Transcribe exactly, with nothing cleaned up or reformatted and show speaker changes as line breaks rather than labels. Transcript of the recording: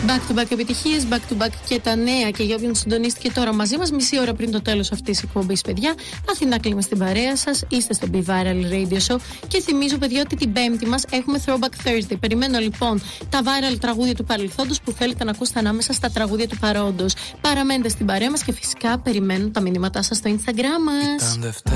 Back to back επιτυχίες, back to back και τα νέα. Και για όποιον συντονίστηκε τώρα μαζί μας, μισή ώρα πριν το τέλος αυτής της εκπομπής, παιδιά, Αθηνάκλη στην παρέα σας. Είστε στο Be Viral Radio Show. Και θυμίζω, παιδιά, ότι την Πέμπτη μας έχουμε Throwback Thursday. Περιμένω λοιπόν τα viral τραγούδια του παρελθόντος που θέλετε να ακούσετε ανάμεσα στα τραγούδια του παρόντος. Παραμένετε στην παρέα μας και φυσικά περιμένω τα μηνύματά σας στο Instagram μας.